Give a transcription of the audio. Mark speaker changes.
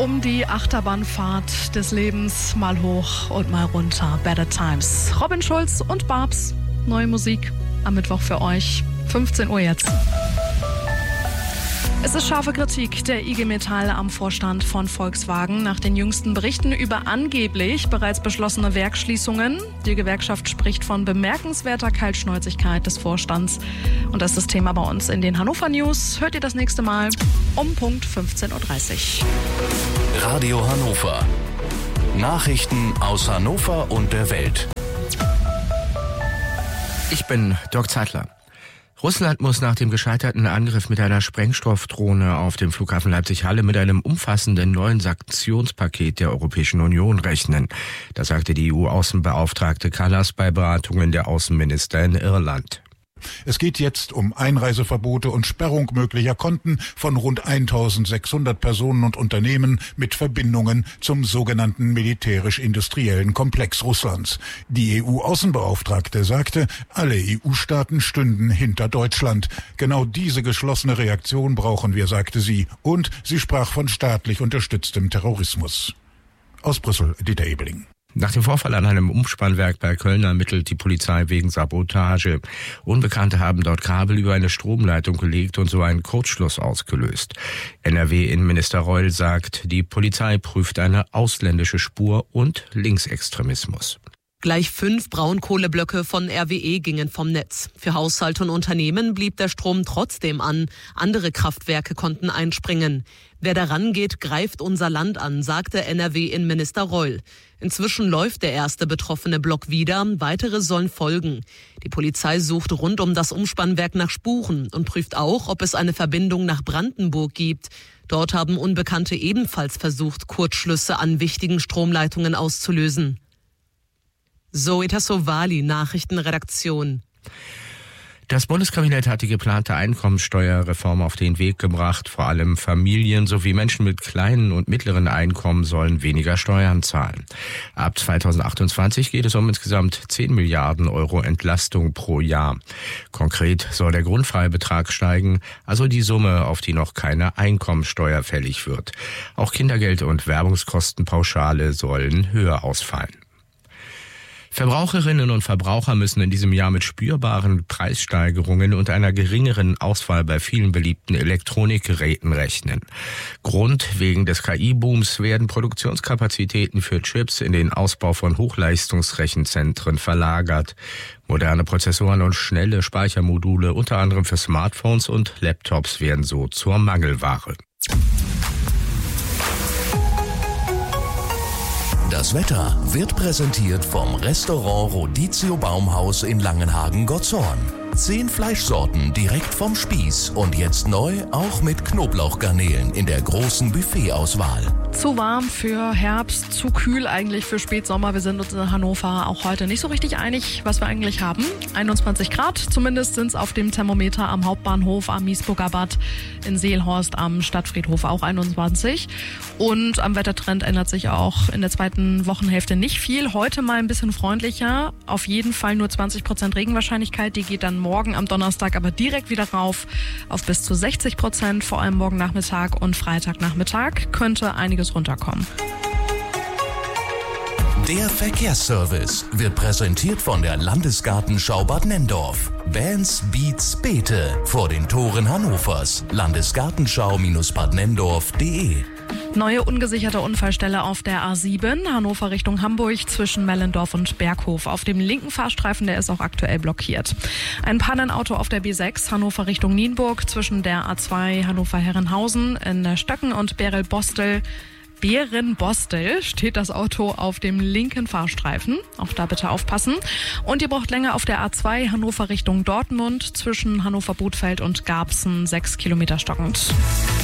Speaker 1: Um die Achterbahnfahrt des Lebens, mal hoch und mal runter. Better Times. Robin Schulz und Babs. Neue Musik am Mittwoch für euch. 15 Uhr jetzt. Es ist scharfe Kritik der IG Metall am Vorstand von Volkswagen nach den jüngsten Berichten über angeblich bereits beschlossene Werksschließungen. Die Gewerkschaft spricht von bemerkenswerter Kaltschnäuzigkeit des Vorstands. Und das ist das Thema bei uns in den Hannover News. Hört ihr das nächste Mal um Punkt 15.30 Uhr.
Speaker 2: Radio Hannover. Nachrichten aus Hannover und der Welt.
Speaker 3: Ich bin Dirk Zeitler. Russland muss nach dem gescheiterten Angriff mit einer Sprengstoffdrohne auf dem Flughafen Leipzig-Halle mit einem umfassenden neuen Sanktionspaket der Europäischen Union rechnen. Das sagte die EU-Außenbeauftragte Kallas bei Beratungen der Außenminister in Irland.
Speaker 4: Es geht jetzt um Einreiseverbote und Sperrung möglicher Konten von rund 1.600 Personen und Unternehmen mit Verbindungen zum sogenannten militärisch-industriellen Komplex Russlands. Die EU-Außenbeauftragte sagte, alle EU-Staaten stünden hinter Deutschland. Genau diese geschlossene Reaktion brauchen wir, sagte sie. Und sie sprach von staatlich unterstütztem Terrorismus. Aus Brüssel, Dieter Ebeling.
Speaker 3: Nach dem Vorfall an einem Umspannwerk bei Köln ermittelt die Polizei wegen Sabotage. Unbekannte haben dort Kabel über eine Stromleitung gelegt und so einen Kurzschluss ausgelöst. NRW-Innenminister Reul sagt, die Polizei prüft eine ausländische Spur und Linksextremismus.
Speaker 5: Gleich 5 Braunkohleblöcke von RWE gingen vom Netz. Für Haushalte und Unternehmen blieb der Strom trotzdem an. Andere Kraftwerke konnten einspringen. Wer daran geht, greift unser Land an, sagte NRW-Innenminister Reul. Inzwischen läuft der erste betroffene Block wieder, weitere sollen folgen. Die Polizei sucht rund um das Umspannwerk nach Spuren und prüft auch, ob es eine Verbindung nach Brandenburg gibt. Dort haben Unbekannte ebenfalls versucht, Kurzschlüsse an wichtigen Stromleitungen auszulösen. Zoe Tassovali, Nachrichtenredaktion.
Speaker 3: Das Bundeskabinett hat die geplante Einkommensteuerreform auf den Weg gebracht. Vor allem Familien sowie Menschen mit kleinen und mittleren Einkommen sollen weniger Steuern zahlen. Ab 2028 geht es um insgesamt 10 Milliarden Euro Entlastung pro Jahr. Konkret soll der Grundfreibetrag steigen, also die Summe, auf die noch keine Einkommensteuer fällig wird. Auch Kindergeld und Werbungskostenpauschale sollen höher ausfallen. Verbraucherinnen und Verbraucher müssen in diesem Jahr mit spürbaren Preissteigerungen und einer geringeren Auswahl bei vielen beliebten Elektronikgeräten rechnen. Grund: wegen des KI-Booms werden Produktionskapazitäten für Chips in den Ausbau von Hochleistungsrechenzentren verlagert. Moderne Prozessoren und schnelle Speichermodule, unter anderem für Smartphones und Laptops, werden so zur Mangelware.
Speaker 2: Das Wetter wird präsentiert vom Restaurant Rodizio Baumhaus in Langenhagen-Gottshorn. 10 Fleischsorten direkt vom Spieß und jetzt neu auch mit Knoblauchgarnelen in der großen Buffetauswahl.
Speaker 1: Zu warm für Herbst, zu kühl eigentlich für Spätsommer. Wir sind uns in Hannover auch heute nicht so richtig einig, was wir eigentlich haben. 21 Grad, zumindest sind es auf dem Thermometer am Hauptbahnhof, am Miesburger Bad, in Seelhorst, am Stadtfriedhof auch 21. Und am Wettertrend ändert sich auch in der zweiten Wochenhälfte nicht viel. Heute mal ein bisschen freundlicher, auf jeden Fall nur 20% Regenwahrscheinlichkeit. Die geht dann morgen am Donnerstag aber direkt wieder rauf auf bis zu 60%, vor allem morgen Nachmittag und Freitagnachmittag könnte einiges runterkommen.
Speaker 2: Der Verkehrsservice wird präsentiert von der Landesgartenschau Bad Nenndorf. Bands, Beats, Beete vor den Toren Hannovers. Landesgartenschau-badnendorf.de.
Speaker 1: Neue ungesicherte Unfallstelle auf der A7, Hannover Richtung Hamburg zwischen Mellendorf und Berghof. Auf dem linken Fahrstreifen, der ist auch aktuell blockiert. Ein Pannenauto auf der B6, Hannover Richtung Nienburg zwischen der A2 Hannover-Herrenhausen in Stöcken und Bärenbostel steht das Auto auf dem linken Fahrstreifen. Auch da bitte aufpassen. Und ihr braucht länger auf der A2 Hannover Richtung Dortmund zwischen Hannover-Bothfeld und Garbsen 6 Kilometer stockend.